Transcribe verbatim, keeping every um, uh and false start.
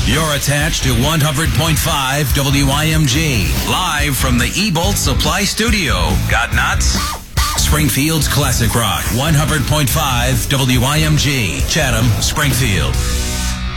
You're attached to one hundred point five W I M G. Live from the E-Bolt Supply Studio. Got nuts? Springfield's Classic Rock. one hundred point five W I M G. Chatham, Springfield.